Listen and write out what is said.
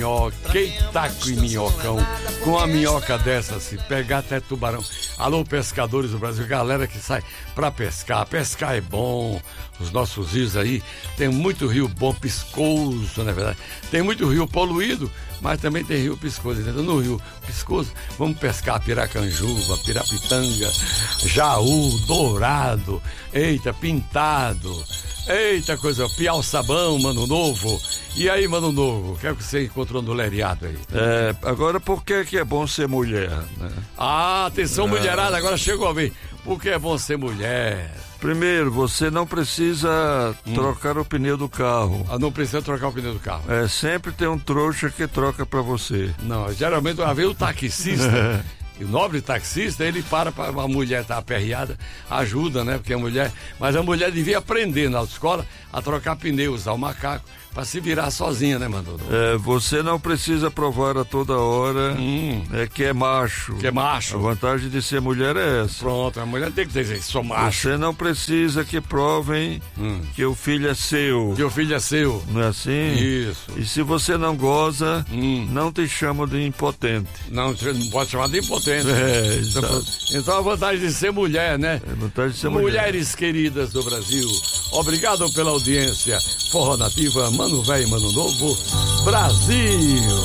Taco e minhocão. Com a minhoca dessa, se pegar até tubarão. Alô, pescadores do Brasil, galera que sai pra pescar. Pescar é bom. Os nossos rios aí, tem muito rio bom, piscoso, na verdade. Tem muito rio poluído, mas também tem rio piscoso. Entendeu? No rio piscoso, vamos pescar piracanjuba, pirapitanga, jaú, dourado, eita, pintado. Eita coisa, piau-sabão, Mano Novo. E aí, Mano Novo, o que é que você encontrou no leriado aí? Agora por que é bom ser mulher, né? Ah, atenção mulherada, agora chegou a ver. Por que é bom ser mulher? Primeiro, você não precisa trocar o pneu do carro. Ah, não precisa trocar o pneu do carro. Sempre tem um trouxa que troca pra você. Não, geralmente uma vez o taxista... E o nobre taxista, ele para a mulher estar aperreada, ajuda, né? Porque a mulher... Mas a mulher devia aprender na autoescola a trocar pneus, usar o macaco, para se virar sozinha, né, Mano? Você não precisa provar a toda hora que é macho. Que é macho. A vantagem de ser mulher é essa. Pronto, a mulher tem que dizer, sou macho. Você não precisa que provem que o filho é seu. Que o filho é seu. Não é assim? Isso. E se você não goza, não te chamam de impotente. Não pode chamar de impotente. Então a vantagem de ser mulher, né? É a vantagem de ser mulher. Mulheres queridas do Brasil, obrigado pela audiência. Forró Nativa, Mano Velho, Mano Novo, Brasil!